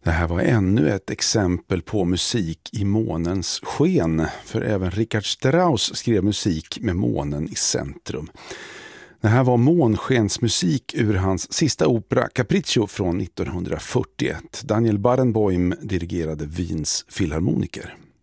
Det här var ännu ett exempel på musik i månens sken, för även Richard Strauss skrev musik med månen i centrum. Det här var månskensmusik ur hans sista opera Capriccio från 1941. Daniel Barenboim dirigerade Wiens filharmoniker.